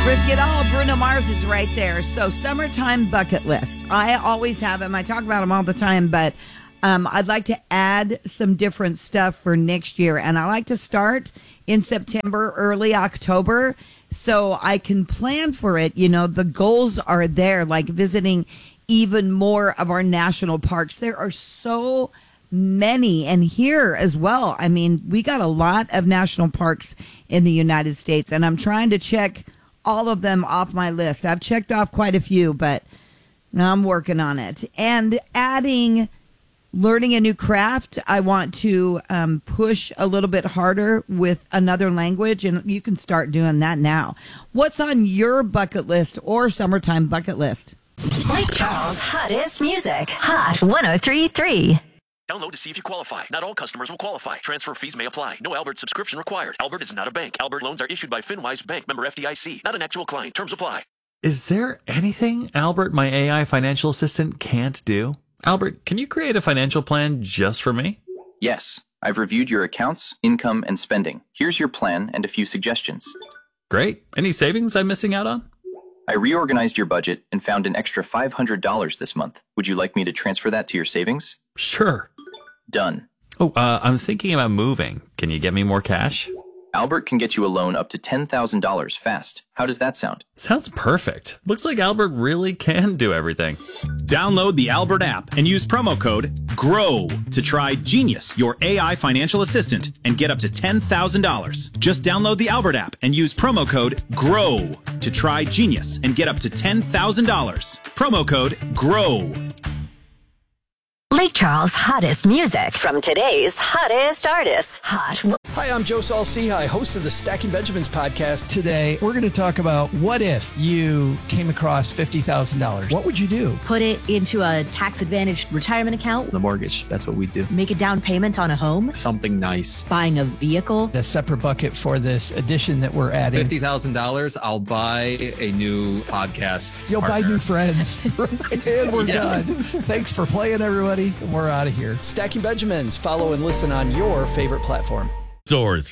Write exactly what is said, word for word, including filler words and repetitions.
Brisket. Oh, Bruno Mars is right there. So, summertime bucket lists. I always have them. I talk about them all the time, but um, I'd like to add some different stuff for next year. And I like to start in September, early October, so I can plan for it. You know, the goals are there, like visiting even more of our national parks. There are so many, and here as well. I mean, we got a lot of national parks in the United States, and I'm trying to check all of them off my list. I've checked off quite a few, but I'm working on it. And adding learning a new craft, I want to um, push a little bit harder with another language, and you can start doing that now. What's on your bucket list or summertime bucket list? Lake Charles' hottest music. Hot one oh three point three. Download to see if you qualify. Not all customers will qualify. Transfer fees may apply. No Albert subscription required. Albert is not a bank. Albert loans are issued by FinWise Bank, member F D I C. Not an actual client. Terms apply. Is there anything Albert, my A I financial assistant, can't do? Albert, can you create a financial plan just for me? Yes. I've reviewed your accounts, income, and spending. Here's your plan and a few suggestions. Great. Any savings I'm missing out on? I reorganized your budget and found an extra five hundred dollars this month. Would you like me to transfer that to your savings? Sure. Done. Oh, uh, I'm thinking about moving. Can you get me more cash? Albert can get you a loan up to ten thousand dollars fast. How does that sound? Sounds perfect. Looks like Albert really can do everything. Download the Albert app and use promo code GROW to try Genius, your A I financial assistant, and get up to ten thousand dollars. Just download the Albert app and use promo code GROW to try Genius and get up to ten thousand dollars. Promo code GROW. Lake Charles' hottest music from today's hottest artists. Hot. Hi, I'm Joe Saul-Sehy, host of the Stacking Benjamins podcast. Today, we're going to talk about what if you came across fifty thousand dollars? What would you do? Put it into a tax-advantaged retirement account. The mortgage, that's what we do. Make a down payment on a home. Something nice. Buying a vehicle. A separate bucket for this addition that we're adding. fifty thousand dollars, I'll buy a new podcast You'll partner. buy new friends. And we're done. Thanks for playing, everybody. We're out of here. Stacking Benjamins. Follow and listen on your favorite platform. Stores.